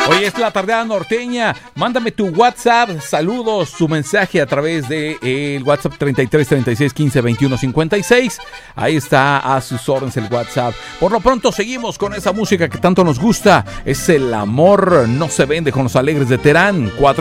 Hoy es la tardeada norteña. Mándame tu WhatsApp, saludos, tu mensaje a través de el WhatsApp 33 36 15 21 56. Ahí está a sus órdenes el WhatsApp. Por lo pronto seguimos con esa música que tanto nos gusta. Es El amor no se vende con los Alegres de Terán. 4